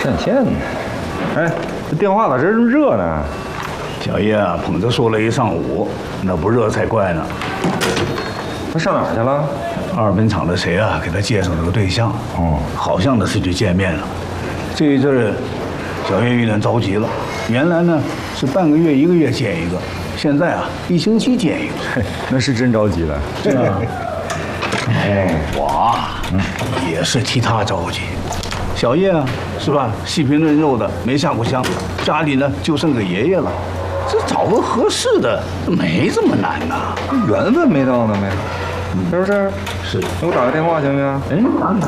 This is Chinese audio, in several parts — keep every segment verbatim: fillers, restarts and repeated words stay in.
骗钱呢？哎，这电话咋这么热呢？ 小叶啊，捧着说了一上午，那不热才怪呢。 他上哪儿去了？ 二本厂的谁啊，给他介绍了个对象。哦，好像的是去见面了。这一阵儿，小叶有点着急了。原来呢是半个月、一个月见一个，现在啊一星期见一个。 那是真着急了。 是啊。哎，我啊，也是替他着急。小叶啊，是吧？细皮嫩肉的，没下过乡，家里呢就剩个爷爷了。这找个合适的没这么难呐， 缘分没到呢呗，是不是？ 是。 给我打个电话行不行？ 哎，打打。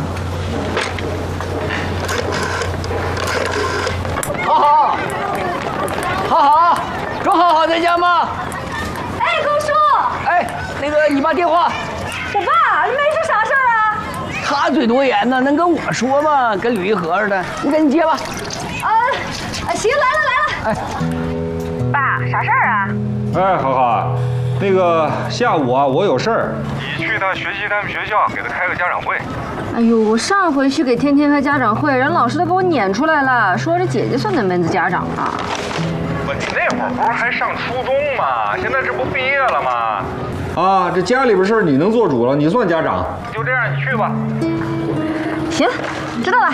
好好，好好，钟好好在家吗？ 哎，公叔。 哎，那个你爸电话。 我爸，没事啥事儿啊？ 他嘴多严呢，能跟我说吗？跟吕一和似的，你赶紧接吧。 啊，行，来了来了。哎，爸，啥事儿啊？ 哎，好好，那个下午啊，我有事儿， 你去他学习他们学校，给他开个家长会。 哎呦，我上回去给天天开家长会，人老师都给我撵出来了，说这姐姐算哪门子家长啊？ 不，你那会儿不是还上初中吗？现在这不毕业了吗？ 啊，这家里边事儿你能做主了，你算家长。 就这样，你去吧。 行，知道了。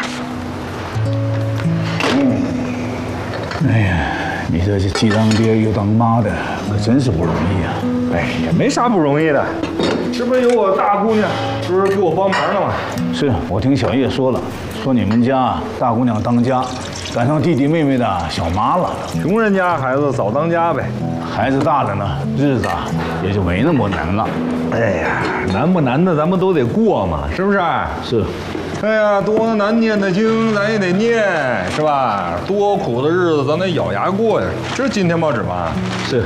嗯，哎呀，你这既当爹又当妈的，可真是不容易啊！ 哎，也没啥不容易的，这不是有我大姑娘，不是给我帮忙了吗？ 是我听小叶说了，说你们家大姑娘当家，赶上弟弟妹妹的小妈了。 穷人家孩子早当家呗。 孩子大了呢，日子啊也就没那么难了。 哎呀，难不难的咱们都得过嘛，是不是？ 是。 哎呀，多难念的经咱也得念，是吧？多苦的日子咱得咬牙过呀。这是今天报纸吗？ 是。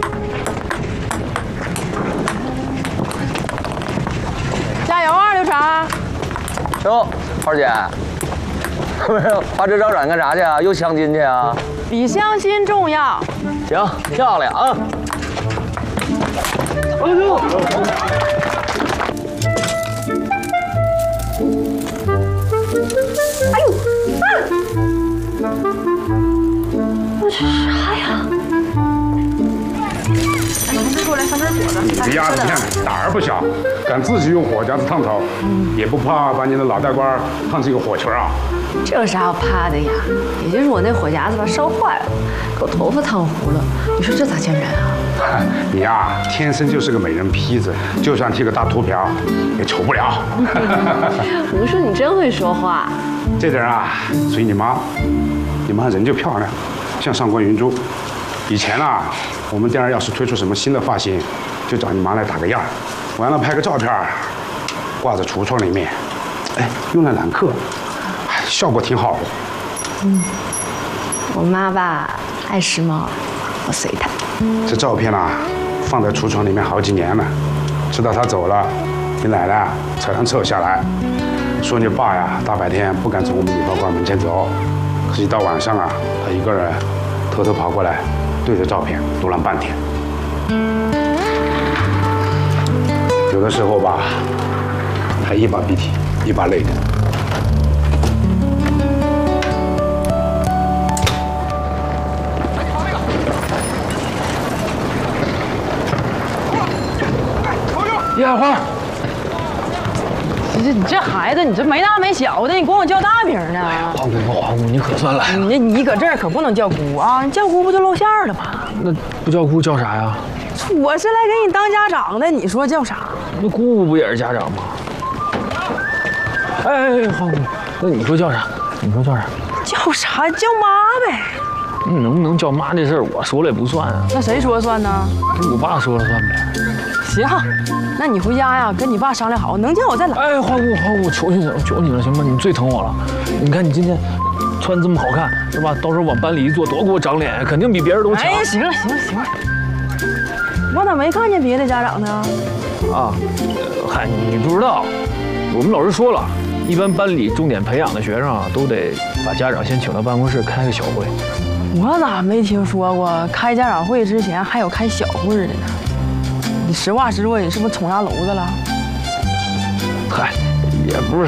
加油啊，刘成！ 哟，花姐，没有发这招展干啥去啊？又相亲去啊？ 比相亲重要。 行，漂亮啊！哎呦！ 哎呦，啊！我这啥呀？哎，你们过来上点火的。 你这丫头，你看胆儿不小，敢自己用火夹子烫头，也不怕把你的脑袋瓜烫成一个火球啊？ 这有啥好怕的呀？也就是我那火夹子吧烧坏了，给我头发烫糊了。你说这咋见人啊？ 你呀，天生就是个美人坯子，就算剃个大秃瓢，也丑不了。 吴叔，你真会说话。 这点啊，随你妈，你妈人就漂亮，像上官云珠。以前啊，我们店儿要是推出什么新的发型，就找你妈来打个样，完了拍个照片，挂在橱窗里面，哎，用来揽客。效果挺好的。 嗯，我妈吧爱时髦，我随她。 这照片啊，放在橱窗里面好几年了，直到她走了，你奶奶才让撤下来，说你爸呀大白天不敢从我们礼包馆门前走，可是一到晚上啊，他一个人偷偷跑过来，对着照片嘟囔半天。有的时候吧，还一把鼻涕一把泪的。 叶小花， 你这你这孩子，你这没大没小的，你管我叫大名呢？ 花姑吧，花姑，你可算来了。 你你搁这儿可不能叫姑啊！你叫姑不就露馅了吗？ 那不叫姑叫啥呀？ 我是来给你当家长的，你说叫啥？ 那姑不也是家长吗？哎哎哎，花姑，那你说叫啥？你说叫啥？ 叫啥？叫妈呗。 你能不能叫妈这事儿，我说了也不算啊。 那谁说了算呢？ 我爸说了算呗。 行，那你回家呀，跟你爸商量好，能叫我再来。 哎，花姑，花姑，求求你了，求你了，行吗？你最疼我了。你看你今天穿这么好看，是吧？到时候往班里一坐，多给我长脸，肯定比别人都强。 哎，行了，行了，行了。我咋没看见别的家长呢？ 啊，嗨，你不知道，我们老师说了，一般班里重点培养的学生啊，都得把家长先请到办公室开个小会。 我咋没听说过开家长会之前还有开小会的呢？你实话实说，你是不是捅啥娄子了？ 嗨，也不是